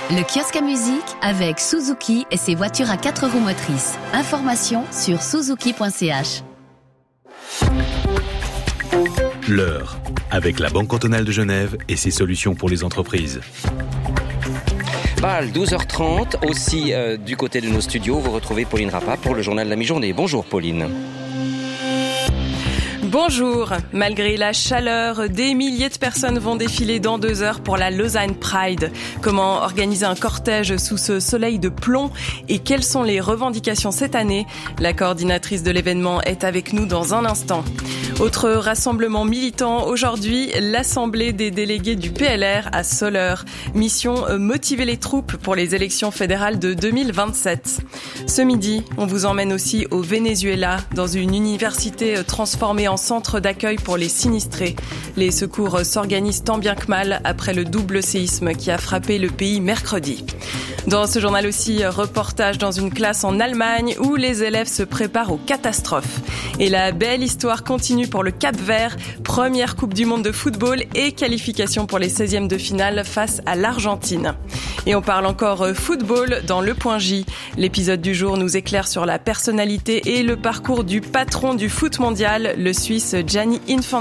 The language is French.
Le kiosque à musique avec Suzuki et ses voitures à 4 roues motrices. Informations sur suzuki.ch. L'heure, avec la Banque cantonale de Genève et ses solutions pour les entreprises. 12h30, aussi du côté de nos studios, vous retrouvez Pauline Rappa pour le journal de la mi-journée. Bonjour Pauline. Bonjour. Malgré la chaleur, des milliers de personnes vont défiler dans 2 heures pour la Lausanne Pride. Comment organiser un cortège sous ce soleil de plomb et quelles sont les revendications cette année? La coordinatrice de l'événement est avec nous dans un instant. Autre rassemblement militant, aujourd'hui, l'Assemblée des délégués du PLR à Soleure. Mission motiver les troupes pour les élections fédérales de 2027. Ce midi, on vous emmène aussi au Venezuela, dans une université transformée en centre d'accueil pour les sinistrés. Les secours s'organisent tant bien que mal après le double séisme qui a frappé le pays mercredi. Dans ce journal aussi, reportage dans une classe en Allemagne où les élèves se préparent aux catastrophes. Et la belle histoire continue pour le Cap-Vert, première Coupe du Monde de football et qualification pour les 16e de finale face à l'Argentine. Et on parle encore football dans Le Point J. L'épisode du jour nous éclaire sur la personnalité et le parcours du patron du foot mondial, le Suisse Gianni Infantino.